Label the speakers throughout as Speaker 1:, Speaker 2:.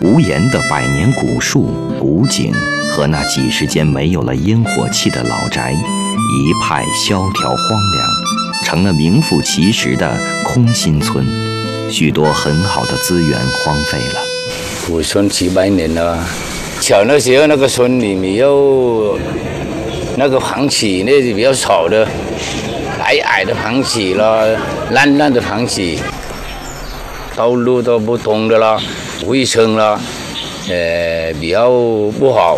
Speaker 1: 无言的百年古树、古井和那几十间没有了烟火气的老宅，一派萧条荒凉，成了名副其实的空心村。许多很好的资源荒废了。
Speaker 2: 古村几百年了，小的时候那个村里没有那个房子，那是比较少的，矮矮的房子了，烂烂的房子，道路都不通的了，卫生了，比较不好。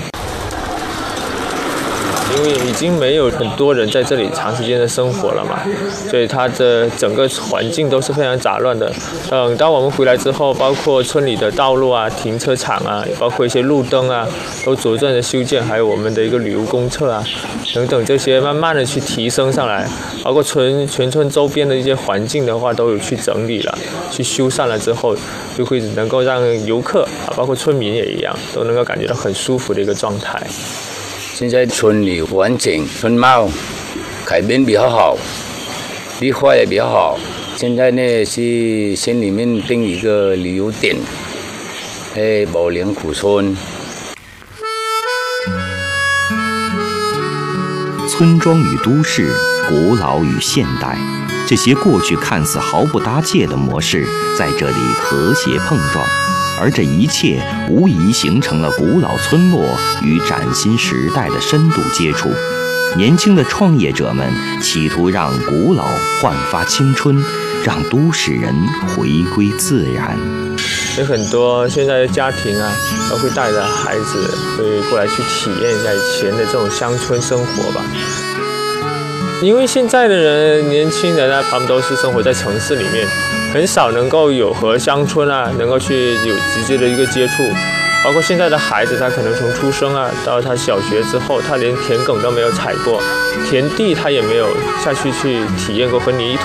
Speaker 3: 因为已经没有很多人在这里长时间的生活了嘛，所以它的整个环境都是非常杂乱的。等到我们回来之后，包括村里的道路啊、停车场啊，包括一些路灯啊，都逐渐的修建，还有我们的一个旅游公厕啊，等等这些慢慢的去提升上来。包括全村周边的一些环境的话，都有去整理了、去修缮了之后，就会能够让游客啊，包括村民也一样，都能够感觉到很舒服的一个状态。
Speaker 2: 现在村里环境、村貌改变比较好，绿化也比较好。现在呢是县里面定一个旅游点，宝莲古村。
Speaker 1: 村庄与都市，古老与现代，这些过去看似毫不搭界的模式，在这里和谐碰撞。而这一切无疑形成了古老村落与崭新时代的深度接触。年轻的创业者们企图让古老焕发青春，让都市人回归自然。
Speaker 3: 有很多现在的家庭啊，都会带着孩子会过来去体验一下以前的这种乡村生活吧。因为现在的人，年轻人啊，他们都是生活在城市里面，很少能够有和乡村啊能够去有直接的一个接触。包括现在的孩子，他可能从出生啊到他小学之后，他连田埂都没有踩过，田地他也没有下去体验过和泥土